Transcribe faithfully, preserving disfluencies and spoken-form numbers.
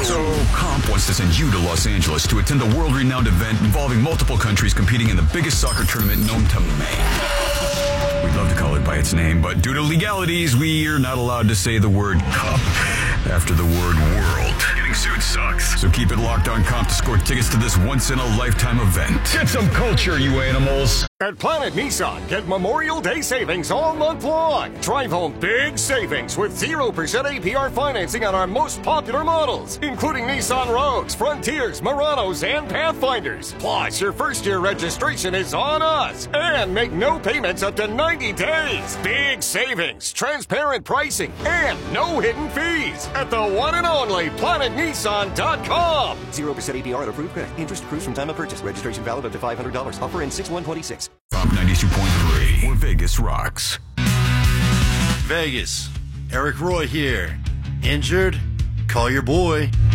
So, Comp wants to send you to Los Angeles to attend a world-renowned event involving multiple countries competing in the biggest soccer tournament known to man. We'd love to call it by its name, but due to legalities, we're not allowed to say the word Cup after the word world. Getting sued sucks. So keep it locked on Comp to score tickets to this once-in-a-lifetime event. Get some culture, you animals. At Planet Nissan, get Memorial Day savings all month long. Drive home big savings with zero percent A P R financing on our most popular models, including Nissan Rogues, Frontiers, Muranos, and Pathfinders. Plus, your first-year registration is on us. And make no payments up to ninety days. Big savings, transparent pricing, and no hidden fees at the one and only Planet Nissan dot com. zero percent A P R on approved credit. Interest accrues from time of purchase. Registration valid up to five hundred dollars. Offer ends six one twenty-six. Comp ninety-two point three, where Vegas rocks. Vegas, Eric Roy here. Injured? Call your boy.